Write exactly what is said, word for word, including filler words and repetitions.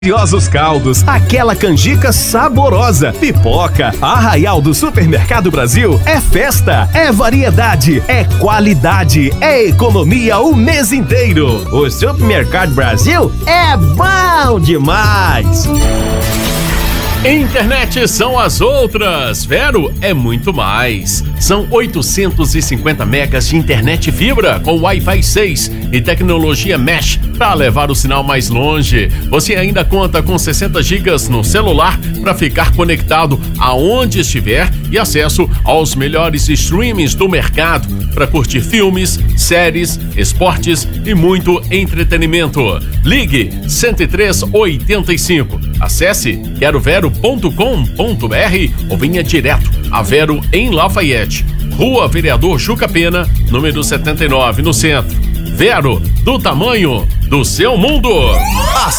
Deliciosos caldos, aquela canjica saborosa, pipoca, Arraial do Supermercado Brasil é festa, é variedade, é qualidade, é economia o mês inteiro. O Supermercado Brasil é bom demais. Internet são as outras, Vero é muito mais. São oitocentos e cinquenta megas de internet fibra com Wi-Fi seis e tecnologia Mesh para levar o sinal mais longe. Você ainda conta com sessenta gigas no celular para ficar conectado aonde estiver e acesso aos melhores streamings do mercado para curtir filmes, séries, esportes e muito entretenimento. Ligue cento e três oitenta e cinco. Acesse quero vero ponto com ponto br ou venha direto a Vero em Lafayette, Rua Vereador Juca Pena, número setenta e nove, no centro. Vero, do tamanho do seu mundo.